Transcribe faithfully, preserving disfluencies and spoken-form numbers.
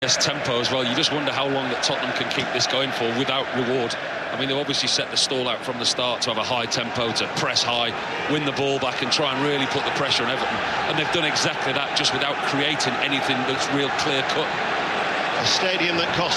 tempo as well. You just wonder how long that Tottenham can keep this going for without reward. I mean, they've obviously set the stall out from the start to have a high tempo, to press high, win the ball back and try and really put the pressure on Everton, and they've done exactly that, just without creating anything that's real clear cut. A stadium that cost